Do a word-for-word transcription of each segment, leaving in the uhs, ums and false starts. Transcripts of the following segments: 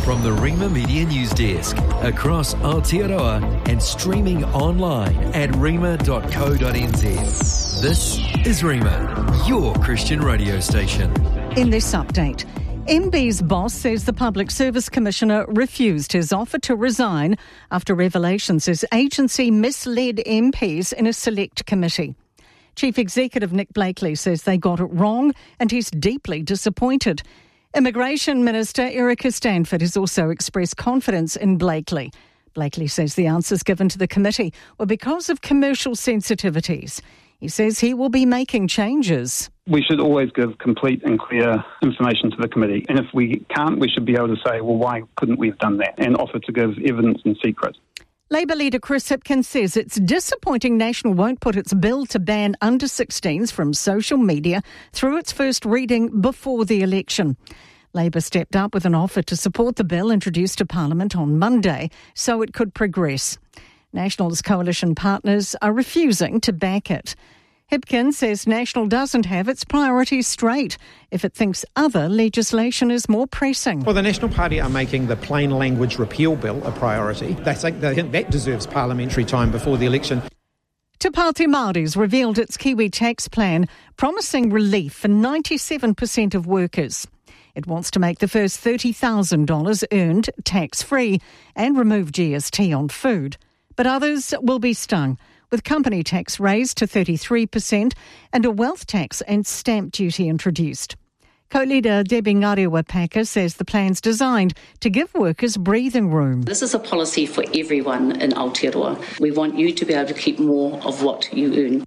From the Rima Media News Desk, across Aotearoa and streaming online at rima dot co dot n z. This is Rima, your Christian radio station. In this update, M B's boss says the Public Service Commissioner refused his offer to resign after revelations his agency misled M Ps in a select committee. Chief Executive Nick Blakely says they got it wrong and he's deeply disappointed. Immigration Minister Erica Stanford has also expressed confidence in Blakely. Blakely says the answers given to the committee were because of commercial sensitivities. He says he will be making changes. We should always give complete and clear information to the committee. And if we can't, we should be able to say, well, why couldn't we have done that? And offer to give evidence in secret. Labor leader Chris Hipkins says it's disappointing National won't put its bill to ban under sixteens from social media through its first reading before the election. Labor stepped up with an offer to support the bill introduced to Parliament on Monday so it could progress. National's coalition partners are refusing to back it. Hipkins says National doesn't have its priorities straight if it thinks other legislation is more pressing. Well, the National Party are making the plain language repeal bill a priority. They think, they think that deserves parliamentary time before the election. Te Pāti Māori's revealed its Kiwi tax plan, promising relief for ninety-seven percent of workers. It wants to make the first thirty thousand dollars earned tax-free and remove G S T on food. But others will be stung, with company tax raised to thirty-three percent and a wealth tax and stamp duty introduced. Co-leader Debbie Ngarewa-Packer says the plan's designed to give workers breathing room. This is a policy for everyone in Aotearoa. We want you to be able to keep more of what you earn.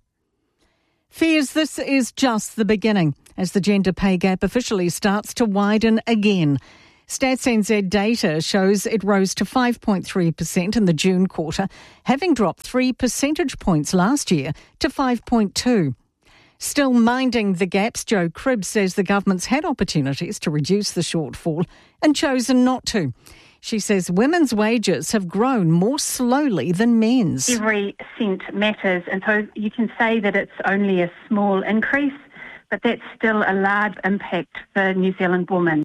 Fears this is just the beginning as the gender pay gap officially starts to widen again. Stats N Z data shows it rose to five point three percent in the June quarter, having dropped three percentage points last year to five point two. Still minding the gaps, Joe Cribb says the government's had opportunities to reduce the shortfall and chosen not to. She says women's wages have grown more slowly than men's. Every cent matters, and so you can say that it's only a small increase, but that's still a large impact for New Zealand women.